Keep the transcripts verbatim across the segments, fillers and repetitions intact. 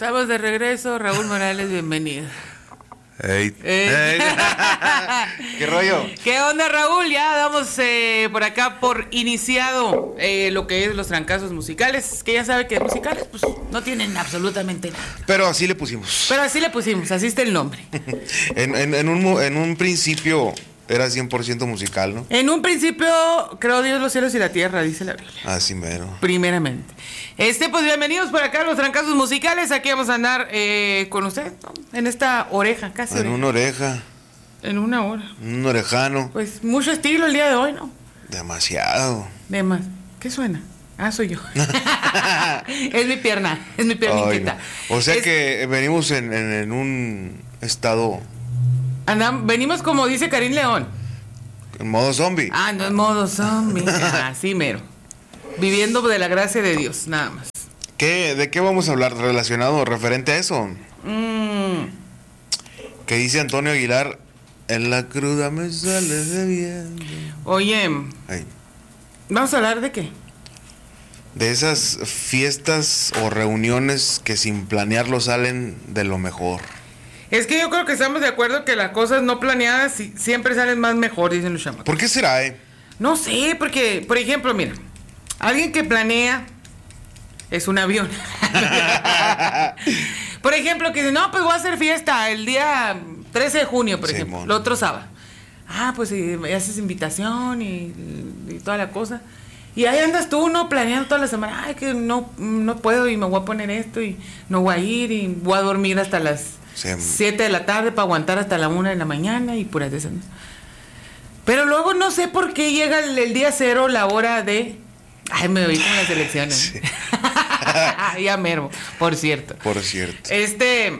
Estamos de regreso, Raúl Morales, bienvenido. Hey. Eh. Hey. ¿Qué rollo? ¿Qué onda, Raúl? Ya damos eh, por acá por iniciado eh, lo que es los trancazos musicales, que ya sabe que musicales pues no tienen absolutamente nada. Pero así le pusimos. Pero así le pusimos, así está el nombre. en, en, en, un, en un principio era cien por ciento musical, ¿no? En un principio, creó Dios los cielos y la tierra, dice la Biblia. Así mero. Primeramente. Este, pues bienvenidos por acá a los trancazos musicales. Aquí vamos a andar eh, con usted, ¿no? En esta oreja, casi. En oreja. una oreja. En una hora. Un orejano. Pues mucho estilo el día de hoy, ¿no? Demasiado. De más. ¿Qué suena? Ah, soy yo. Es mi pierna, es mi pierna Ay, inquieta. no. O sea es, que venimos en, en, en un estado... Andam, venimos como dice Karim León. En modo zombie. Ah, no en modo zombie. Así mero. Viviendo de la gracia de Dios, nada más. ¿Qué, ¿De qué vamos a hablar relacionado, referente a eso? Mm. Que dice Antonio Aguilar, en la cruda me sale de bien. Oye, Ay. ¿vamos a hablar de qué? De esas fiestas o reuniones que sin planearlo salen de lo mejor. Es que yo creo que estamos de acuerdo que las cosas no planeadas siempre salen más mejor, dicen los chamacos. ¿Por qué será, eh? No sé, porque, por ejemplo, mira, alguien que planea es un avión. Por ejemplo, que dice, no, pues voy a hacer fiesta el día trece de junio, por Sí, ejemplo, mon. el otro sábado. Ah, pues y haces invitación y, y toda la cosa. Y ahí andas tú, ¿no? Planeando toda la semana. Ay, que no, no puedo y me voy a poner esto y no voy a ir y voy a dormir hasta las Sí. siete de la tarde para aguantar hasta la una de la mañana y puras de esas. Pero luego no sé por qué llega el, el día cero, la hora de... Ay, me oí con las elecciones. Sí. Ya mermo, por cierto. Por cierto. Este...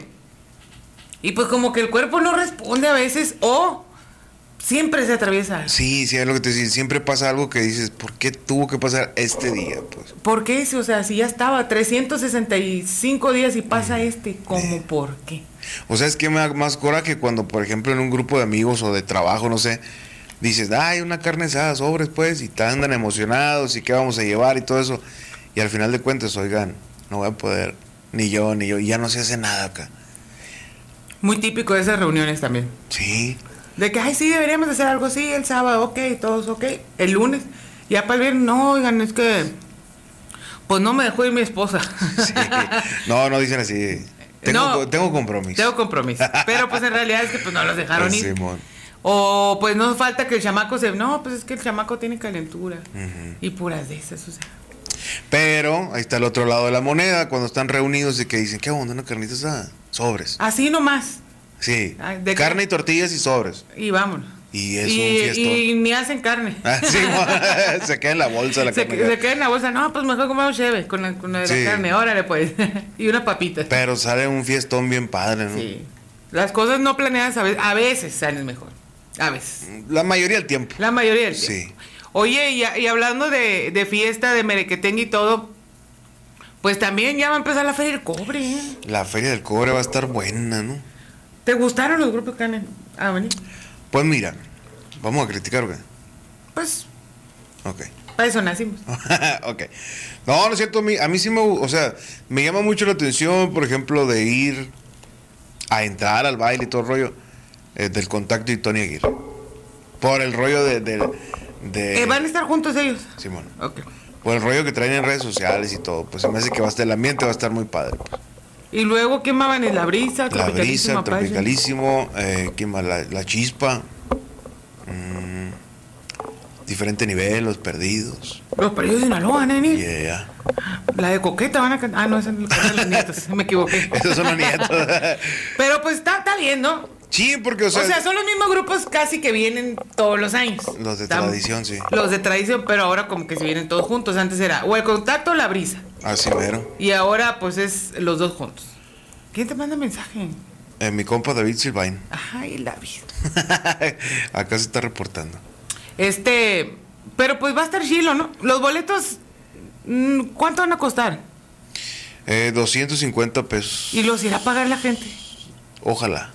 Y pues como que el cuerpo no responde a veces o siempre se atraviesa. Sí, sí, es lo que te decía. Siempre pasa algo que dices, ¿por qué tuvo que pasar este día? Pues. ¿Por qué? O sea, si ya estaba trescientos sesenta y cinco días y pasa este, ¿cómo por qué? O sea, es que me da más coraje cuando, por ejemplo, en un grupo de amigos o de trabajo, no sé, dices, ay, una carne asada, sobres, pues, y te andan emocionados y qué vamos a llevar y todo eso. Y al final de cuentas, oigan, no voy a poder, ni yo, ni yo, y ya no se hace nada acá. Muy típico de esas reuniones también. Sí. De que, ay, sí, deberíamos hacer algo así el sábado, ok, todos ok. El lunes, ya para el viernes, no, oigan, es que, pues no me dejó ir mi esposa. Sí. No, no dicen así. Tengo, No, tengo compromiso. Tengo compromiso. Pero pues en realidad es que pues no los dejaron Pues, ir. Simón. O pues no falta que el chamaco se... No, pues es que el chamaco tiene calentura. Ujú. Y puras de esas, o sea. Pero ahí está el otro lado de la moneda, cuando están reunidos y que dicen, ¿qué onda? Una carnita asada, sobres. Así nomás. Sí, Ay, ¿de carne qué? y tortillas y sobres. Y vámonos. Y es y, un fiestón. y ni hacen carne. Ah, sí, mo- se queda en la bolsa la Se, carne. se queda en la bolsa. No, pues mejor comemos cheve con la, con la de Sí. la carne. Órale, pues. Y unas papitas. Pero sale un fiestón bien padre, ¿no? Sí. Las cosas no planeadas a veces, a veces salen mejor. A veces. La mayoría del tiempo. La mayoría del Sí. tiempo. Oye, y, y hablando de, de fiesta, de merequetengue y todo, pues también ya va a empezar la Feria del Cobre, ¿eh? La feria del cobre va a estar buena, ¿no? ¿Te gustaron los grupos que han a venir? Pues mira, vamos a criticar, ¿o qué? Pues, Ok. para eso nacimos. Ok. No, no es cierto, a mí, a mí sí me, o sea, me llama mucho la atención, por ejemplo, de ir a entrar al baile y todo el rollo eh, del Contacto y Tony Aguirre. Por el rollo de... de, de Eh, ¿Van a estar juntos ellos? Simón. Ok. Por el rollo que traen en redes sociales y todo, pues se me hace que va a estar, el ambiente va a estar muy padre. Pues. Y luego, ¿qué más van? ¿La brisa? La brisa, Tropicalísimo, tropicalísimo, eh, ¿quién más? La, la chispa, mm, diferente nivel, los perdidos. Los perdidos de Sinaloa, nene. Yeah. La de Coqueta van a cantar. Ah, no, esa es la de los nietos. Me equivoqué. Esos son los nietos. Pero pues está, está bien, ¿no? Sí, porque, o O sea, sea, son los mismos grupos casi que vienen todos los años. los de Están- tradición, sí. Los de tradición, pero ahora como que se vienen todos juntos. Antes era o el Contacto o la brisa. Así mero. Y ahora pues es los dos juntos. ¿Quién te manda mensaje? Eh, mi compa David Silvain. Ay, la vida. Acá se está reportando. Este, pero pues va a estar chilo, ¿no? Los boletos, mm, ¿cuánto van a costar? Eh, doscientos cincuenta pesos. ¿Y los irá a pagar la gente? Ojalá.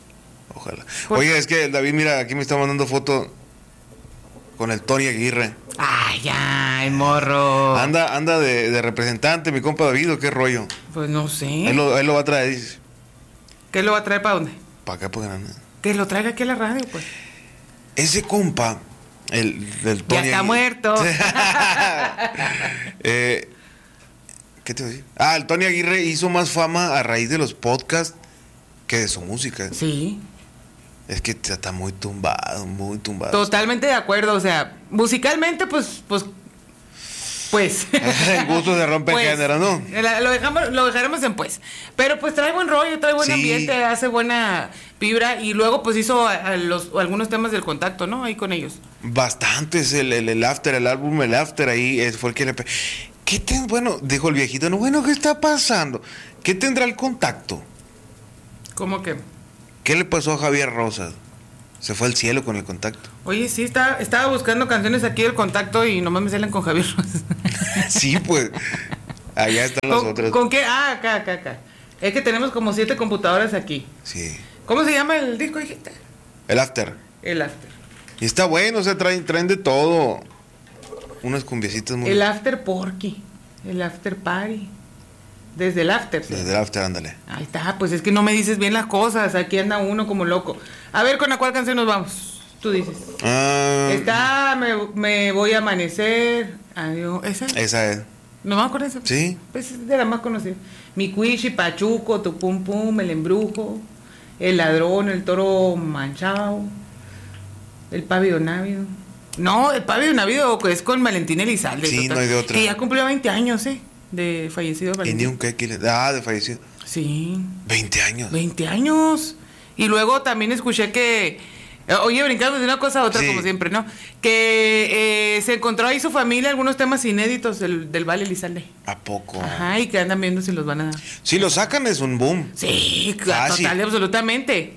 Ojalá. Por- Oye, es que David, mira, aquí me está mandando foto con el Tony Aguirre. Ay, ya, el morro. Anda, anda de, de representante, mi compa David, ¿o qué rollo? Pues no sé. Él lo, él lo va a traer, dice. ¿Qué lo va a traer para dónde? Para acá, para Granada. Que lo traiga aquí a la radio, pues. Ese compa, el del Tony. Ya está muerto. eh, ¿Qué te voy a decir? Ah, el Tony Aguirre hizo más fama a raíz de los podcasts que de su música. Sí. Es que está muy tumbado, muy tumbado. Totalmente de acuerdo, o sea, musicalmente, pues, pues, pues. El gusto se rompe pues, el género, ¿no? Lo, dejamos, lo dejaremos en pues. Pero pues trae buen rollo, trae buen sí. ambiente, hace buena vibra y luego pues hizo a, a los, algunos temas del contacto, ¿no? Ahí con ellos. Bastantes, el, el, el After, el álbum El After ahí fue el que le... ¿Qué ten... Bueno, dijo el viejito, no, bueno, ¿qué está pasando? ¿Qué tendrá el contacto? ¿Cómo que? ¿Qué le pasó a Javier Rosas? Se fue al cielo con el contacto. Oye, sí, está, estaba buscando canciones aquí del contacto y nomás me salen con Javier Rosas. Sí, pues. Allá están las ¿Con, otras. ¿Con qué? Ah, acá, acá, acá. Es que tenemos como siete computadoras aquí. Sí. ¿Cómo se llama el disco, dijiste? El After. El After. Y está bueno, o sea, traen, traen de todo. Unas cumbiecitas muy... El After Porky. El After Party. Desde el After. ¿sí? Desde el After, ándale. Ahí está, pues es que no me dices bien las cosas. Aquí anda uno como loco. A ver, ¿con la cuál canción nos vamos? Tú dices. Ah, Está, me, me voy a amanecer. Adiós. ¿Esa? Esa es. ¿No me acuerdo de esa? Sí. Pues es de la más conocida. Mi cuichi, Pachuco, tu pum pum, el embrujo, el ladrón, el toro manchado, el pávido návido. No, el pávido návido es con Valentín Elizalde. Sí, total, no hay de otra. Que ya cumplió veinte años, ¿eh? De fallecido Y Valentín. ni un que Ah, de fallecido. Sí. veinte años. veinte años. Y luego también escuché que... Oye, brincamos de una cosa a otra, sí. Como siempre, ¿no? Que eh, se encontró ahí su familia algunos temas inéditos del, del Vale Elizalde. ¿A poco? Ajá, y que andan viendo si los van a dar. Si los sacan es un boom. Sí, claro, total y absolutamente.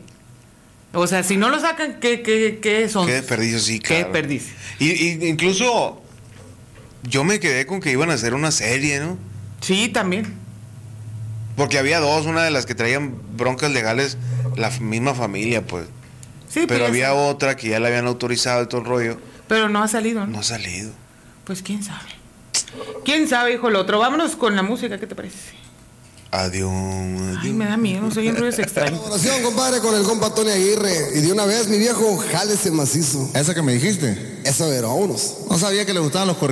O sea, si no lo sacan, ¿qué, qué, qué son? Qué desperdicio, sí, claro. Qué desperdicio. Y, y incluso yo me quedé con que iban a hacer una serie, ¿no? Sí, también. Porque había dos, una de las que traían broncas legales, la misma familia, pues. Sí, pero pues había sabe. otra que ya la habían autorizado y todo el rollo. Pero no ha salido, ¿no? No ha salido. Pues quién sabe. ¿Quién sabe, hijo el otro? Vámonos con la música, ¿qué te parece? Adiós. adiós. Ay, me da miedo, soy en ruidos extraños. Colaboración, compadre, con el compa Tony Aguirre. Y de una vez, mi viejo, jálese macizo. ¿Esa que me dijiste? Eso, pero vámonos. No sabía que le gustaban los corridos.